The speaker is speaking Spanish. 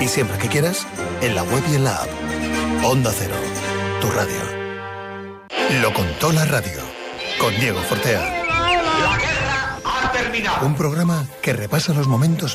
Y siempre que quieras, en la web y en la app. Onda Cero, tu radio. Lo contó la radio, con Diego Fortea. La guerra ha terminado. Un programa que repasa los momentos